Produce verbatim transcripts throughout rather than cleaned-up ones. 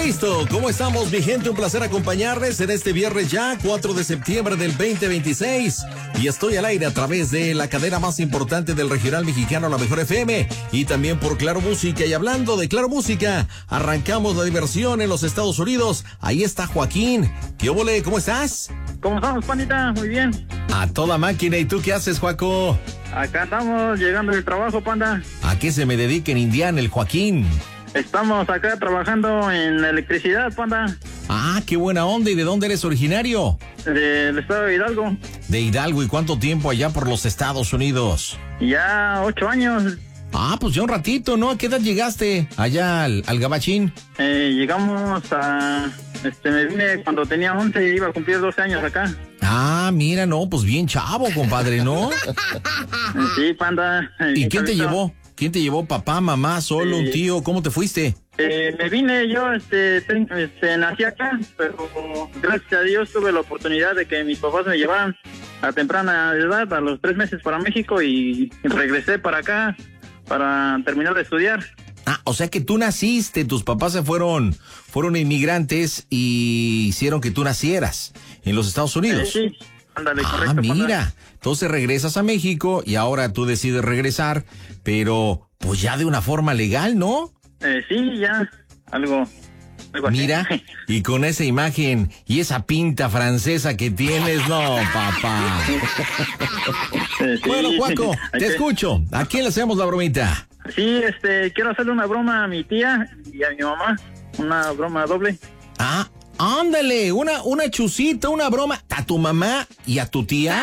Listo, ¿cómo estamos, mi gente? Un placer acompañarles en este viernes ya, cuatro de septiembre del veinte veintiséis. Y estoy al aire a través de la cadena más importante del regional mexicano, La Mejor F M, y también por Claro Música. Y hablando de Claro Música, arrancamos la diversión en los Estados Unidos. Ahí está Joaquín. ¿Qué óvole? ¿Cómo estás? ¿Cómo estamos, pandita? Muy bien. A toda máquina. ¿Y tú qué haces, Joaco? Acá estamos llegando del trabajo, panda. ¿A qué se me dedica en Indiana el Joaquín? Estamos acá trabajando en electricidad, panda. Ah, qué buena onda. ¿Y de dónde eres originario? Del estado de Hidalgo. De Hidalgo. ¿Y cuánto tiempo allá por los Estados Unidos? Ya ocho años. Ah, pues ya un ratito, ¿no? ¿A qué edad llegaste allá al, al Gabachín? Eh, llegamos a... Este, me vine cuando tenía once y iba a cumplir doce años acá. Ah, mira, no, pues bien chavo, compadre, ¿no? Sí, panda. ¿Y quién te llevó? ¿Quién te llevó? ¿Papá, mamá, solo, eh, un tío? ¿Cómo te fuiste? Eh, me vine yo, este, ten, este, nací acá, pero gracias a Dios tuve la oportunidad de que mis papás me llevaran a temprana edad, a los tres meses para México, y regresé para acá para terminar de estudiar. Ah, o sea que tú naciste, tus papás se fueron, fueron inmigrantes y hicieron que tú nacieras en los Estados Unidos. Eh, sí, ándale, ah, correcto. Mira, panda. Entonces regresas a México y ahora tú decides regresar, pero pues ya de una forma legal, ¿no? Eh, sí, ya, algo, algo así. Mira, y con esa imagen y esa pinta francesa que tienes, no, papá. Eh, sí. Bueno, Juaco, te que... escucho. ¿A quién le hacemos la bromita? Sí, este, quiero hacerle una broma a mi tía y a mi mamá, una broma doble. Ah, ándale, una, una chusita, una broma a tu mamá y a tu tía.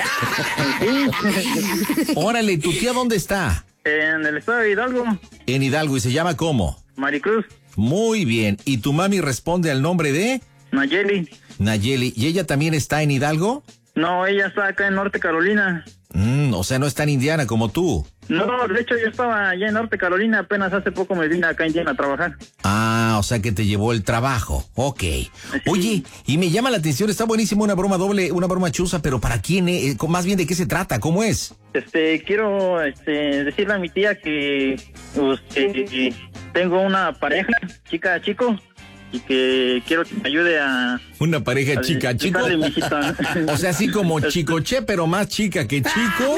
Órale, ¿tu tía dónde está? En el estado de Hidalgo. En Hidalgo, ¿y se llama cómo? Maricruz. Muy bien, ¿y tu mami responde al nombre de? Nayeli. Nayeli, ¿y ella también está en Hidalgo? No, ella está acá en Norte Carolina. Mm, o sea, no está en Indiana como tú. No, de hecho yo estaba allá en Norte Carolina, apenas hace poco me vine acá a Indiana a trabajar. Ah, o sea que te llevó el trabajo, ok. Sí. Oye, y me llama la atención, está buenísimo una broma doble, una broma chusa, pero ¿para quién es? Más bien, ¿de qué se trata? ¿Cómo es? Este, quiero este, decirle a mi tía que, pues, que tengo una pareja, chica chico, y que quiero que me ayude a... Una pareja a, chica chico. O sea, así como Chicoche, pero más chica que chico.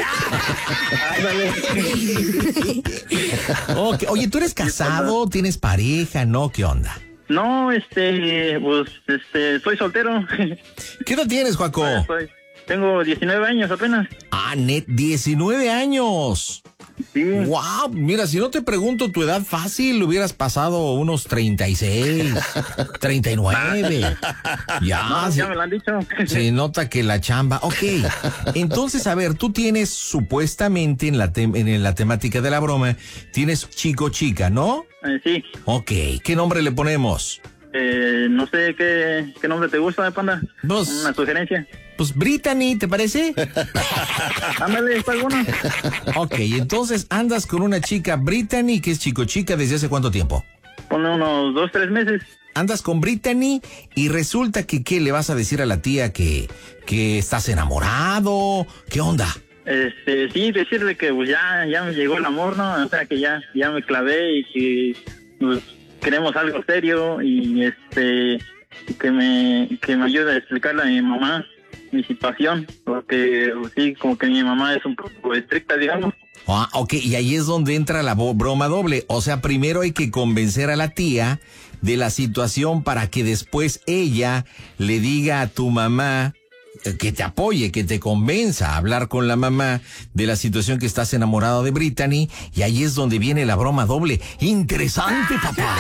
Okay. Oye, ¿tú eres casado? ¿Tienes pareja? ¿No? ¿Qué onda? No, este, pues, este, soy soltero. ¿Qué edad tienes, Joaco? Soy, tengo diecinueve años apenas. Ah, net, diecinueve años. Sí. Wow, mira, si no te pregunto tu edad fácil, hubieras pasado unos treinta y seis, treinta y nueve. Ya, no, se, ya me lo han dicho. Se nota que la chamba. Ok, entonces, a ver, tú tienes supuestamente en la, te, en la temática de la broma, tienes chico chica, ¿no? Eh, sí. Ok, ¿qué nombre le ponemos? Eh, no sé qué, qué nombre te gusta, panda. Pues, una sugerencia. Pues Brittany, ¿te parece? Ándale, está bueno. Ok, entonces andas con una chica Brittany, que es chico chica, ¿desde hace cuánto tiempo? Pone unos dos, tres meses. Andas con Brittany y resulta que, ¿qué le vas a decir a la tía? Que, que estás enamorado, ¿qué onda? Este, sí, decirle que pues ya, ya me llegó el amor, ¿no? O sea, que ya, ya me clavé y que pues, queremos algo serio y este, que me, que me ayude a explicarle a mi mamá mi situación, porque sí, como que mi mamá es un poco estricta, digamos. Ah, ok, y ahí es donde entra la broma doble. O sea, primero hay que convencer a la tía de la situación para que después ella le diga a tu mamá que te apoye, que te convenza a hablar con la mamá de la situación que estás enamorado de Brittany, y ahí es donde viene la broma doble. Interesante, papá.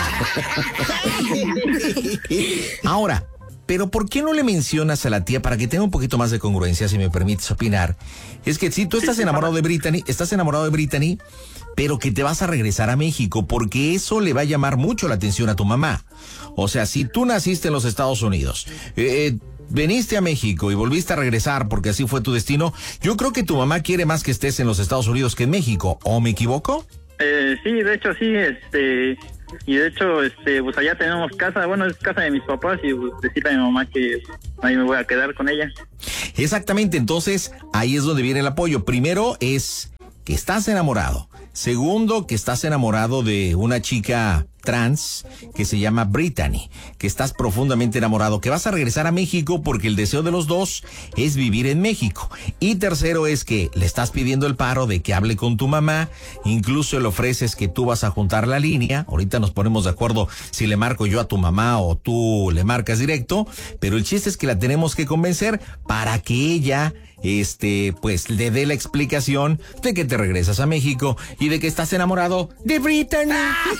Ahora, pero ¿por qué no le mencionas a la tía, para que tenga un poquito más de congruencia, si me permites opinar? Es que si tú estás enamorado de Brittany, estás enamorado de Brittany, pero que te vas a regresar a México, porque eso le va a llamar mucho la atención a tu mamá. O sea, si tú naciste en los Estados Unidos, eh, veniste a México y volviste a regresar porque así fue tu destino, yo creo que tu mamá quiere más que estés en los Estados Unidos que en México, ¿o me equivoco? Eh, sí, de hecho sí, este... Y de hecho, este, pues allá tenemos casa, bueno, es casa de mis papás y pues, decirle a mi mamá que ahí me voy a quedar con ella. Exactamente, entonces ahí es donde viene el apoyo. Primero es que estás enamorado. Segundo, que estás enamorado de una chica trans que se llama Brittany, que estás profundamente enamorado, que vas a regresar a México porque el deseo de los dos es vivir en México. Y tercero es que le estás pidiendo el paro de que hable con tu mamá, incluso le ofreces que tú vas a juntar la línea. Ahorita nos ponemos de acuerdo si le marco yo a tu mamá o tú le marcas directo, pero el chiste es que la tenemos que convencer para que ella este, pues le dé la explicación de que te regresas a México y de que estás enamorado de Brittany.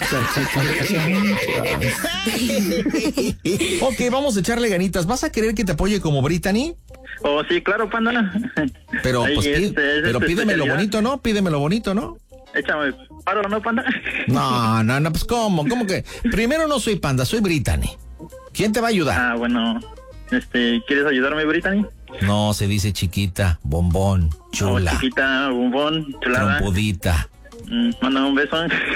Ok, vamos a echarle ganitas. ¿Vas a querer que te apoye como Brittany? Oh, sí, claro, Panda. Pero, Ahí, pues, este, pí- es pero tu pídeme lo especialidad. bonito, ¿no? Pídeme lo bonito, ¿no? Échame paro, ¿no, Panda? No, no, no, pues ¿cómo? ¿Cómo que? Primero no soy Panda, soy Brittany. ¿Quién te va a ayudar? Ah, bueno, este, ¿quieres ayudarme, Brittany? No, se dice chiquita, bombón, chula, Oh, chiquita, bombón, chulada. trompudita. Mm, mándame un beso.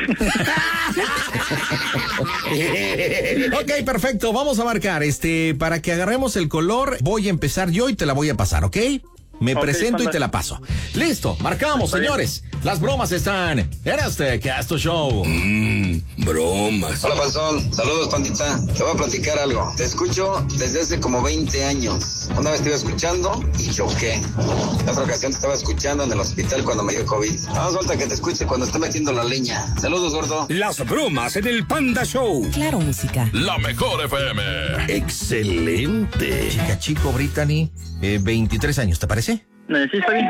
Ok, perfecto, vamos a marcar. Este, para que agarremos el color, voy a empezar yo y te la voy a pasar, ¿ok? Me Ok, presento Panda. y te la paso. Listo, marcamos, Está bien. señores. Las bromas están en este Casto Show. Mmm, bromas. Hola, Panzón. Saludos, pandita. Te voy a platicar algo. Te escucho desde hace como veinte años. Una vez te iba escuchando y choqué. La otra ocasión te estaba escuchando en el hospital cuando me dio COVID. Vamos, falta que te escuche cuando esté metiendo la leña. Saludos, gordo. Las bromas en el Panda Show. Claro, música. La mejor F M. Excelente. Chica chico, Brittany, eh, veintitrés años, ¿te parece? Eh, sí, está bien.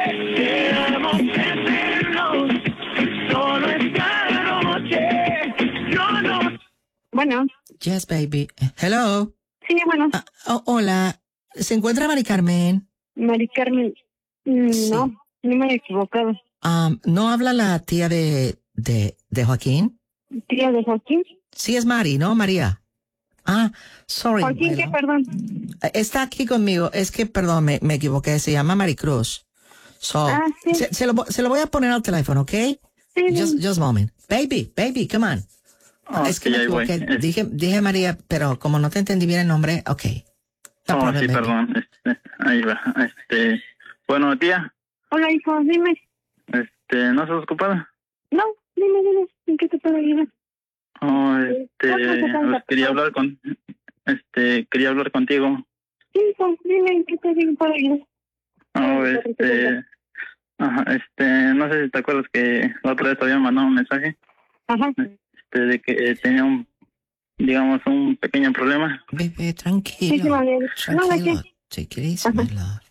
Bueno, Yes, baby. Hello. sí, bueno, Ah, oh, hola. ¿Se encuentra Mari Carmen? Mari Carmen. mm, Sí. No, no me he equivocado. Um, ¿No habla la tía de, de, de Joaquín? Tía de Joaquín. Sí, es Mari, ¿no, María? Ah, sorry. Joaquín, ¿qué? bueno. Perdón. Está aquí conmigo. Es que, perdón, me, me equivoqué. Se llama Maricruz. So, Ah, sí. se, se lo, vo- se lo voy a poner al teléfono, ¿ok? Sí, Just, sí. just a moment. Baby, baby, come on. Oh, es que sí, me ahí voy. equivoqué. Es- Dije, dije María, pero como no te entendí bien el nombre, ok. No Oh, problem, sí, baby. perdón. Este, ahí va. Este, bueno, tía, Hola, hijo, dime. este, ¿no estás ocupada? No, dime, dime. ¿En qué te puedo ayudar? Oh, este, ¿Cómo te llamas? pues, quería hablar con, este, quería hablar contigo. Sí, hijo, dime, ¿en qué te puedo ayudar? Oh, Sí, este, ajá, este, no sé si te acuerdas que la otra vez te había mandado un mensaje, Ajá. este, de que eh, tenía un, digamos, un pequeño problema. Bebé, Sí, sí, tranquilo. vale. No, ¿de qué? Tranquilo. Take it easy, my love.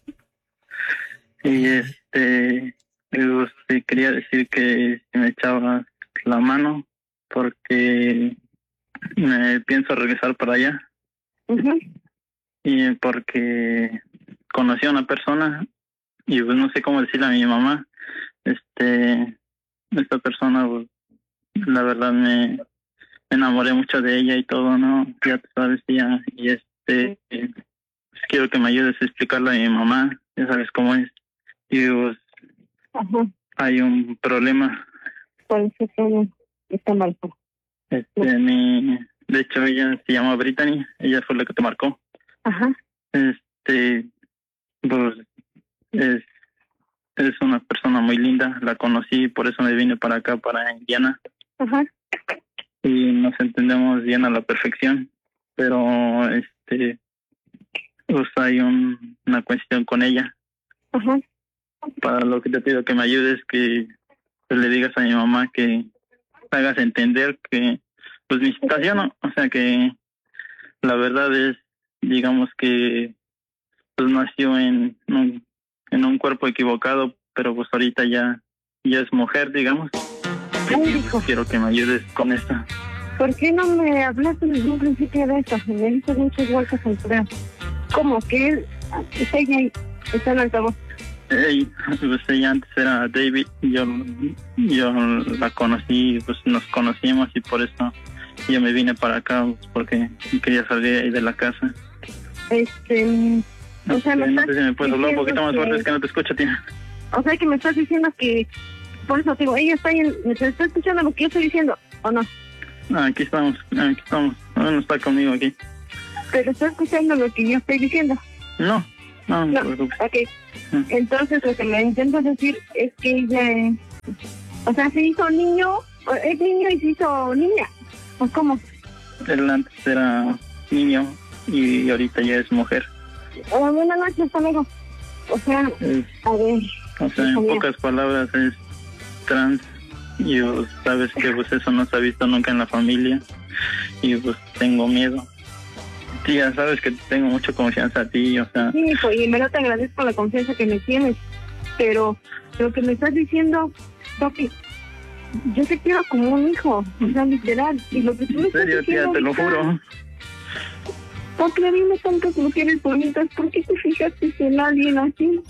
Y este, yo sí quería decir que si me echabas la mano, porque me pienso regresar para allá, Ujú. y porque conocí a una persona, y pues no sé cómo decirle a mi mamá, este, esta persona, pues, la verdad me, me enamoré mucho de ella y todo, ¿no? Ya tú sabes, ya, y este, pues quiero que me ayudes a explicarle a mi mamá, ya sabes cómo es. Y pues Ajá. hay un problema. Por eso todo está mal. pues. Este, mi, de hecho, ella se llama Brittany, ella fue la que te marcó. Ajá. Este, pues, es, es una persona muy linda, la conocí, por eso me vine para acá, para Indiana, Ajá. y nos entendemos bien a la perfección, pero, este, pues hay un, una cuestión con ella. Ajá. Para lo que te pido que me ayudes, que pues, le digas a mi mamá que me hagas entender que pues mi situación, ¿no? O sea que la verdad es, digamos que pues nació en un, en un cuerpo equivocado, pero pues ahorita ya ya es mujer, digamos. Ay, hijo, Quiero que me ayudes con esto. ¿por qué no me hablaste desde un principio de esto? Me diste muchas vueltas al correo. ¿Cómo que él, está ella ahí, está en altavoz? Ey, pues ella antes era David, yo, yo la conocí, pues nos conocimos y por eso yo me vine para acá, pues, porque quería salir ahí de la casa. Este, o sea, me no estás sé si me puedes hablar un poquito más diciendo fuerte, que- es que no te escucho, tía. o sea, que me estás diciendo que, por eso te digo, ella está ahí, en- ¿me está escuchando lo que yo estoy diciendo o no? Ah, aquí estamos, aquí estamos, no está conmigo aquí. Pero está escuchando lo que yo estoy diciendo. No, no, no No, te preocupes. ok. Mm. Entonces lo que me intentas decir es que ella, eh, O sea, se hizo niño, es niño y se hizo niña. ¿O cómo? Él antes era niño y ahorita ya es mujer. Oh, buenas noches, amigo. O sea, Es, a ver. o sea, en Mira. pocas palabras es trans. Y pues, sabes que pues eso no se ha visto nunca en la familia. Y pues tengo miedo. Sí, ya sabes que tengo mucha confianza a ti, o sea. Sí, hijo, y en verdad te agradezco la confianza que me tienes. Pero lo que me estás diciendo, Papi, yo te quiero como un hijo, o sea, literal. Y lo que tú me En estás serio, tía, diciendo te lo ahorita, juro. Papi, a mí me tantas mujeres bonitas, ¿por qué te fijaste en alguien así?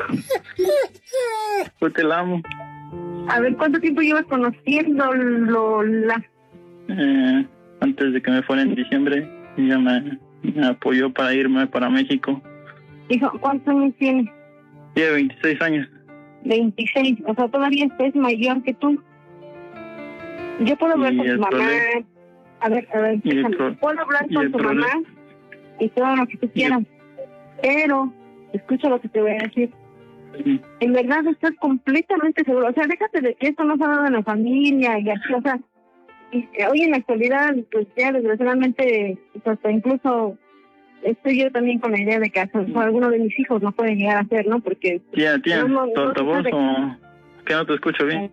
Yo te la amo. A ver, ¿cuánto tiempo llevas conociendo Lola? Eh, antes de que me fuera en diciembre, ella me, me apoyó para irme para México. Hijo, ¿cuántos años tienes? Tiene veintiséis años. veintiséis, o sea, todavía es mayor que tú. Yo puedo hablar Y con tu el mamá. problema- A ver, a ver, y el déjame. pro- Puedo hablar y con el tu problema- mamá y todo lo que tú Y el- quieras. Pero, escucha lo que te voy a decir. Sí. En verdad estás completamente seguro. O sea, déjate de que esto no se ha dado en la familia y así, o sea, y, eh, hoy en la actualidad, pues ya desgraciadamente, pues, hasta incluso estoy yo también con la idea de que hasta, o sea, alguno de mis hijos no puede llegar a ser, ¿no? Porque, Tía, tía, No, no, ¿tu no altavoz se sabe. o que no te escucho bien?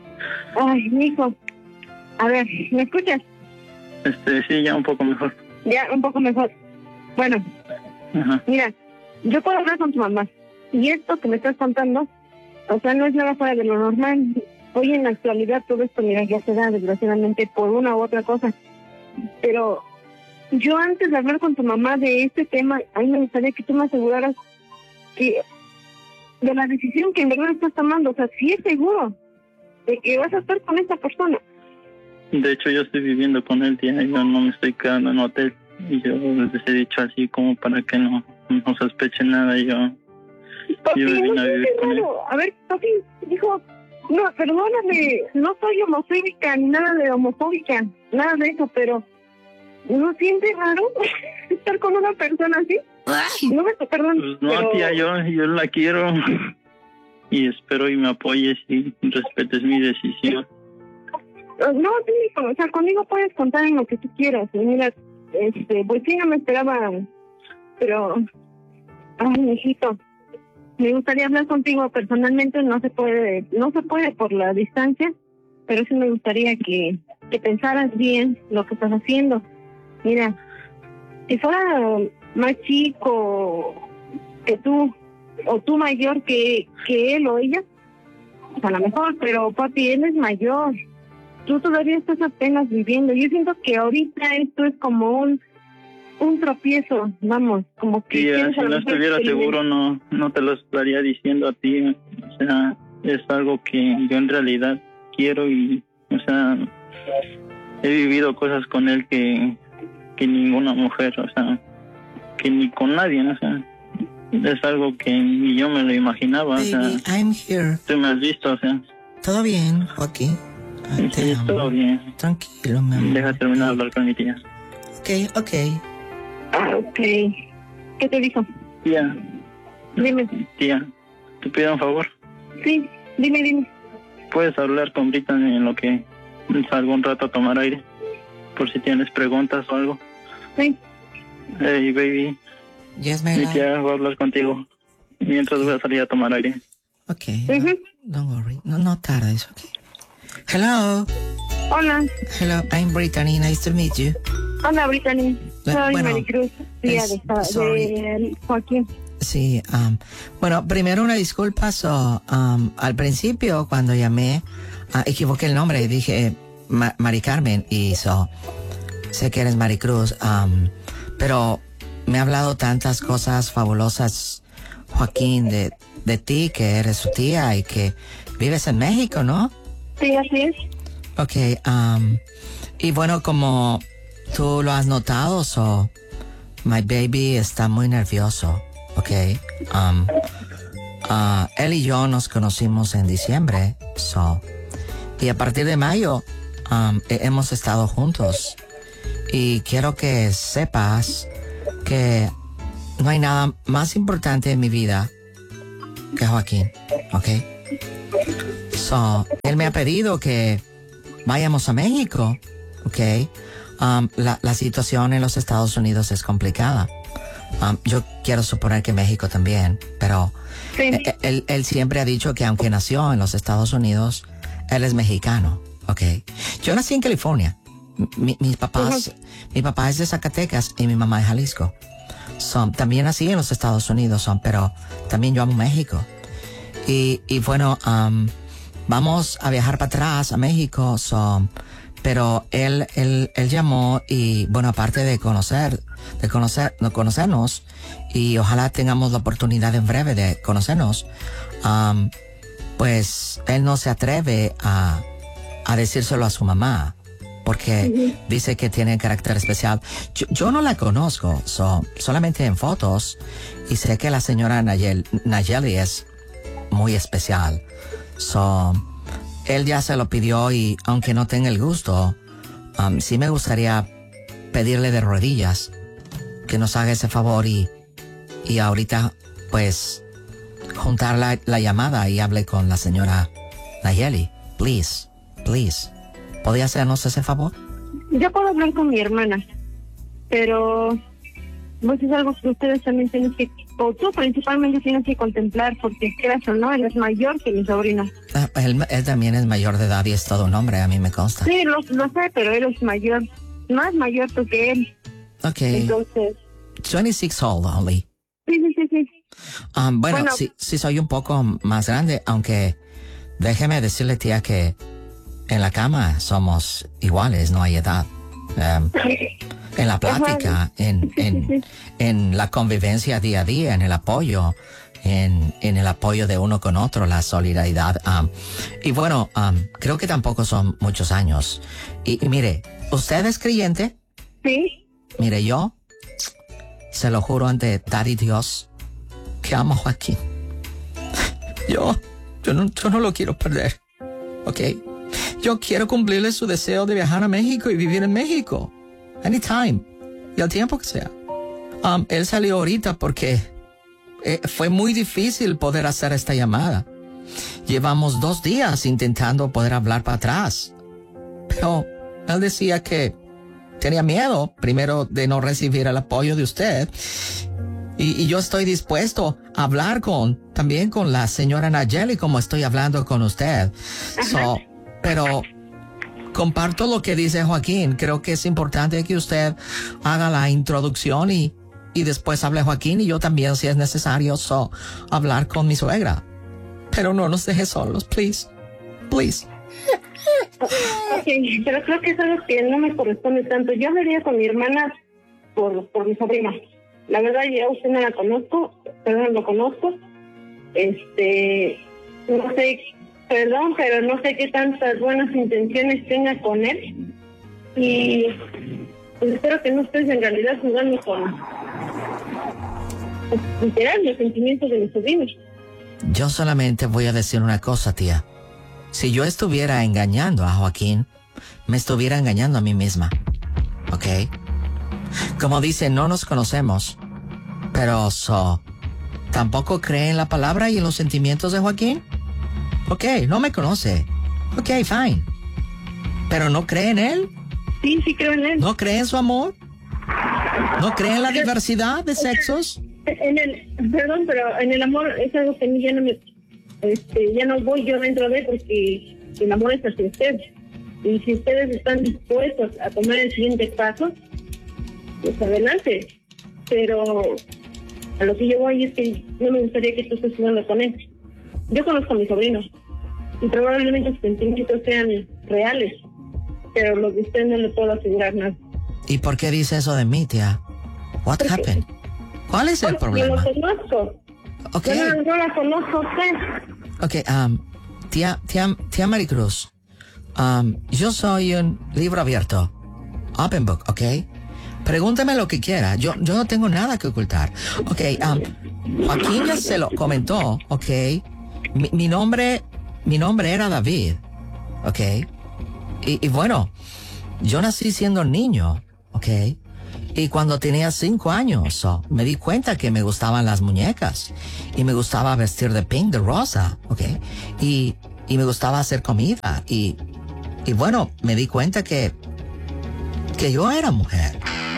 ay, mi hijo, a ver, ¿me escuchas? Este, sí, ya un poco mejor. Ya, un poco mejor. Bueno, Ajá. mira, yo puedo hablar con tu mamá. Y esto que me estás contando, o sea, no es nada fuera de lo normal. Hoy en la actualidad todo esto, mira, ya se da desgraciadamente por una u otra cosa. Pero yo antes de hablar con tu mamá de este tema, a mí me gustaría que tú me aseguraras que de la decisión que en verdad estás tomando, o sea, si es seguro de que vas a estar con esta persona. De hecho, yo estoy viviendo con él, tía, y yo no me estoy quedando en hotel. Y yo les he dicho así como para que no, no sospechen nada. Y yo, Papi, Yo me vine no a vivir sientes con él. raro. A ver, papi, dijo, no, perdóname, no soy homofóbica ni nada de homofóbica, nada de eso, pero ¿no sientes raro estar con una persona así? No me, perdón, pues no, pero- tía, yo, yo la quiero. Y espero y me apoyes y respetes mi decisión. No, sí, o sea, conmigo puedes contar en lo que tú quieras. Y mira, este, pues sí, no me esperaba, pero, ay, mijito, me gustaría hablar contigo personalmente, no se puede, no se puede por la distancia, pero sí me gustaría que, que pensaras bien lo que estás haciendo. Mira, si fuera más chico que tú, o tú mayor que, que él o ella, pues a lo mejor, pero papi, él es mayor. Tú todavía estás apenas viviendo. Yo siento que ahorita esto es como un un tropiezo, vamos, como que... Tía, quieres si a lo no mejor estuviera experimentar. seguro, no, no te lo estaría diciendo a ti. O sea, es algo que yo en realidad quiero y, o sea, he vivido cosas con él que, que ninguna mujer, o sea, que ni con nadie, ¿no? O sea, es algo que ni yo me lo imaginaba, o sea, Baby, I'm here. tú me has visto, o sea, ¿Todo bien, Joaquín? Ay, te sí, amo. todo bien. Tranquilo, mi amor. Deja terminar de hablar con mi tía. Ok, ok. Ah, ok. ¿Qué te dijo? Tía, Dime. tía, te pido un favor. Sí, dime, dime. Puedes hablar con Brittany en lo que salgo un rato a tomar aire, por si tienes preguntas o algo. Sí. Hey, baby, Yes, my mi love. tía va a hablar contigo mientras voy a salir a tomar aire. Ok. Ujú. Don't worry. No, no tardes, ok. Hello. Hola. Hello, I'm Brittany. Nice to meet you. Hola, Brittany. Soy Bueno, Maricruz, tía es- de, sorry. de Joaquín. Sí, um, bueno, primero una disculpa, so, um, al principio cuando llamé, ah, equivoqué el nombre, dije Ma- Mari Carmen, y so, sé que eres Maricruz, um, pero me ha hablado tantas cosas fabulosas, Joaquín, de, de ti, que eres su tía y que vives en México, ¿no? Sí, así es. Ok, um, y bueno, como tú lo has notado, so, my baby está muy nervioso, ok. Um, uh, él y yo nos conocimos en diciembre, so, y a partir de mayo um, he- hemos estado juntos. Y quiero que sepas que no hay nada más importante en mi vida que Joaquín, ok. So, él me ha pedido que vayamos a México, ¿ok? Um, la, la situación en los Estados Unidos es complicada. Um, yo quiero suponer que México también, pero Sí. él, él, él siempre ha dicho que aunque nació en los Estados Unidos, él es mexicano, ¿ok? Yo nací en California. Mi, mis papás, Ujú. mi papá es de Zacatecas y mi mamá de Jalisco. So, también nací en los Estados Unidos, so, pero también yo amo México. Y, y bueno, um, vamos a viajar para atrás a México, so, pero él, él, él llamó y bueno, aparte de conocer, de conocer, de conocernos, y ojalá tengamos la oportunidad en breve de conocernos, um, pues él no se atreve a, a decírselo a su mamá, porque Ujú. dice que tiene carácter especial. Yo, yo no la conozco, so, solamente en fotos, y sé que la señora Nayel, Nayeli es muy especial. So, él ya se lo pidió y aunque no tenga el gusto, um, sí me gustaría pedirle de rodillas que nos haga ese favor y, y ahorita pues juntar la, la llamada y hable con la señora Nayeli. Please, please. ¿Podría hacernos ese favor? Yo puedo hablar con mi hermana, pero pues es algo que ustedes también tienen que, o tú principalmente tienes que contemplar, porque quieras o no, él es mayor que mi sobrino. Ah, él, él también es mayor de edad y es todo un hombre, a mí me consta. Sí, lo, lo sé, pero él es mayor, más mayor tú que él. Ok, Entonces, veintiséis old only. sí, sí, sí, sí. Um, bueno, Bueno. sí, sí soy un poco más grande, aunque déjeme decirle, tía, que en la cama somos iguales, no hay edad. Um, en la plática, en, en, en la convivencia día a día, en el apoyo, en, en el apoyo de uno con otro, la solidaridad. Um, y bueno, um, creo que tampoco son muchos años. Y, y mire, ¿usted es creyente? Sí, Mire, yo se lo juro ante Daddy Dios que amo a Joaquín. Yo, yo no, yo no lo quiero perder, ¿ok? Yo quiero cumplirle su deseo de viajar a México y vivir en México. Anytime. Y al tiempo que sea. Um, él salió ahorita porque eh, fue muy difícil poder hacer esta llamada. Llevamos dos días intentando poder hablar para atrás. Pero él decía que tenía miedo, primero, de no recibir el apoyo de usted. Y, y yo estoy dispuesto a hablar con, también con la señora Nayeli, como estoy hablando con usted. So, pero comparto lo que dice Joaquín. Creo que es importante que usted haga la introducción y, y después hable Joaquín y yo también, si es necesario, so, hablar con mi suegra. Pero no nos deje solos, please. Please. ok, pero creo que eso es algo que no me corresponde tanto. Yo hablaría con mi hermana por, por mi sobrina. La verdad, yo a usted no la conozco, perdón, lo conozco. Este, no sé, perdón, pero no sé qué tantas buenas intenciones tenga con él. Y pues espero que no estés en realidad jugando con, pues, literal, los sentimientos de mis sobrinos. Yo solamente voy a decir una cosa, tía. Si yo estuviera engañando a Joaquín, me estuviera engañando a mí misma. ¿Ok? Como dice, no nos conocemos. Pero, so, ¿tampoco cree en la palabra y en los sentimientos de Joaquín? Ok, no me conoce. Ok, fine. ¿Pero no cree en él? Sí, sí creo en él. ¿No cree en su amor? ¿No cree en la diversidad de sexos? En el, perdón, pero en el amor es algo que a mí ya no me, este, ya no voy yo dentro de, porque el amor es hacia ustedes. Y si ustedes están dispuestos a tomar el siguiente paso, pues adelante. Pero a lo que yo voy es que no me gustaría que tú estés jugando con él. Yo conozco a mis sobrinos y probablemente sus sentimientos sean reales, pero lo que usted no le puedo asegurar nada. ¿Y por qué dice eso de mí, tía? What Porque- happened? ¿Cuál es el Yo problema? lo conozco. Ok. Yo no, no la conozco a usted. Ok, um, tía, tía, tía Maricruz, um, yo soy un libro abierto, open book, ok. Pregúntame lo que quiera, yo, yo no tengo nada que ocultar. Ok, um, Joaquín ya se lo comentó, ok. Mi, mi nombre, mi nombre era David, ok. Y, y bueno, yo nací siendo niño, ok. Y cuando tenía cinco años, so, me di cuenta que me gustaban las muñecas. Y me gustaba vestir de pink, de rosa, ¿ok? Y, y me gustaba hacer comida. Y, y bueno, me di cuenta que, que yo era mujer.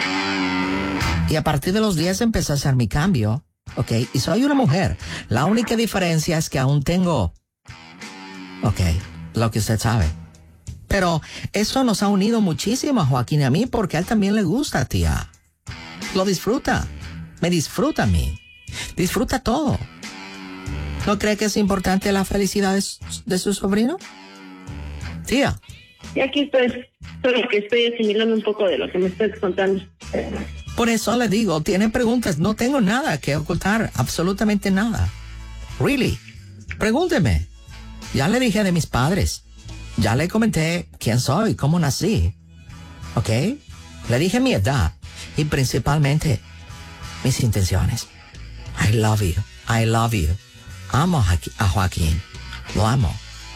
Y a partir de los diez empecé a hacer mi cambio, ¿ok? Y soy una mujer. La única diferencia es que aún tengo, ok, lo que usted sabe. Pero eso nos ha unido muchísimo a Joaquín y a mí porque a él también le gusta, tía. Lo disfruta. Me disfruta a mí. Disfruta todo. ¿No cree que es importante la felicidad de su, de su sobrino? Tía. Y aquí estoy, solo que estoy asimilando un poco de lo que me estás contando. Por eso le digo, tiene preguntas. No tengo nada que ocultar. Absolutamente nada. Really. Pregúnteme. Ya le dije de mis padres. Ya le comenté quién soy, cómo nací. ¿Ok? Le dije mi edad. Y principalmente, mis intenciones. I love you. I love you. Amo a Joaquín. Lo amo.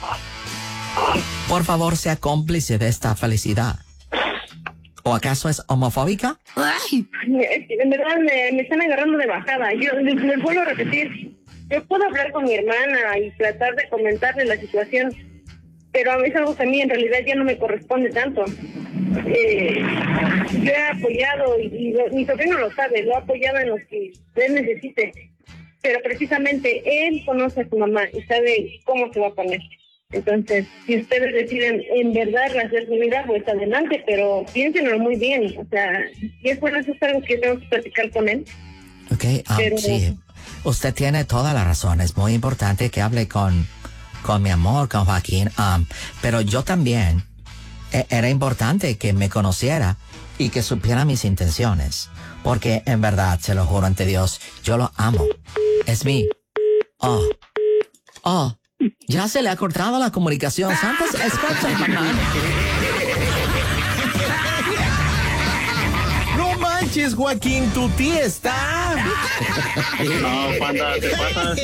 Por favor, sea cómplice de esta felicidad. ¿O acaso es homofóbica? Ay. En verdad me, me están agarrando de bajada. Yo les, les vuelvo a repetir. Yo puedo hablar con mi hermana y tratar de comentarle la situación, pero a mí es algo que a mí en realidad ya no me corresponde tanto. Eh, yo he apoyado, y, y lo, mi sobrino lo sabe, lo he apoyado en lo que él necesite, pero precisamente él conoce a su mamá y sabe cómo se va a poner. Entonces, si ustedes deciden en verdad hacer su vida, pues adelante, pero piénsenlo muy bien. O sea, y es por eso es algo que tengo que platicar con él. Ok, um, pero, sí, usted tiene toda la razón. Es muy importante que hable con, con mi amor, con Joaquín, um, pero yo también, e- era importante que me conociera y que supiera mis intenciones, porque en verdad, se lo juro ante Dios, yo lo amo. Es mi... Oh, oh. Ya se le ha cortado la comunicación. Santos, escucha, mamá. No manches, Joaquín, tu tía está. No, panda, te pasas.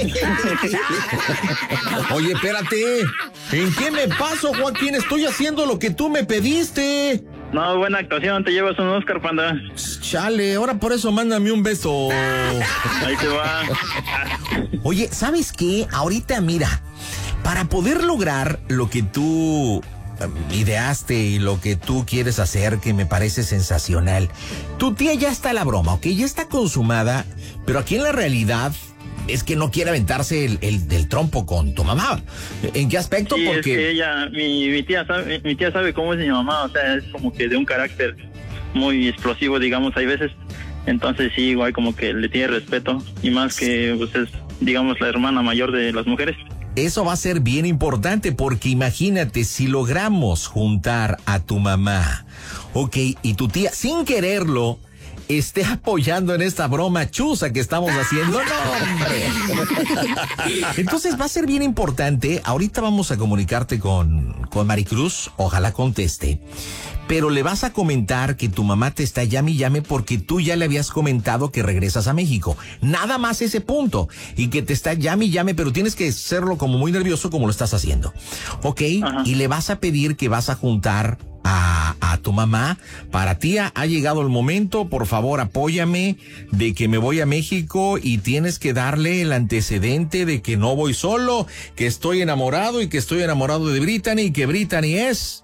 Oye, espérate. ¿En qué me paso, Joaquín? Estoy haciendo lo que tú me pediste. No, buena actuación, te llevas un Oscar, panda. Chale, ahora por eso mándame un beso. Ahí te va. Oye, ¿sabes qué? Ahorita, mira, para poder lograr lo que tú ideaste y lo que tú quieres hacer, que me parece sensacional, tu tía ya está la broma, ¿ok? Ya está consumada, pero aquí en la realidad es que no quiere aventarse el, el del trompo con tu mamá. ¿En qué aspecto? Sí, porque es que ella, mi, mi tía sabe, mi tía sabe cómo es mi mamá, o sea, es como que de un carácter muy explosivo, digamos, hay veces. Entonces sí, igual como que le tiene respeto, y más que pues es, digamos, la hermana mayor de las mujeres. Eso va a ser bien importante, porque imagínate si logramos juntar a tu mamá, ok, y tu tía, sin quererlo, esté apoyando en esta broma chusa que estamos haciendo. No, hombre. Entonces va a ser bien importante. Ahorita vamos a comunicarte con, con Maricruz, ojalá conteste. Pero le vas a comentar que tu mamá te está llame y llame porque tú ya le habías comentado que regresas a México. Nada más ese punto. Y que te está llame y llame, pero tienes que hacerlo como muy nervioso como lo estás haciendo. ¿Ok? Ajá. Y le vas a pedir que vas a juntar a, a tu mamá. Para tía, ha llegado el momento, por favor apóyame, de que me voy a México y tienes que darle el antecedente de que no voy solo, que estoy enamorado y que estoy enamorado de Brittany y que Brittany es...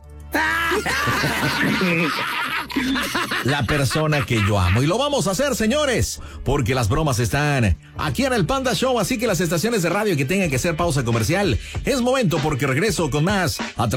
la persona que yo amo. Y lo vamos a hacer, señores, porque las bromas están aquí en el Panda Show. Así que las estaciones de radio que tengan que hacer pausa comercial, es momento porque regreso con más a través